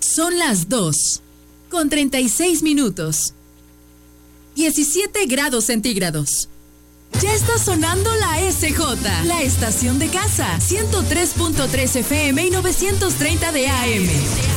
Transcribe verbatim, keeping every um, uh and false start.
Son las dos, con treinta y seis minutos. diecisiete grados centígrados. Ya está sonando la S J, la estación de casa, ciento tres punto tres F M y novecientos treinta de A M.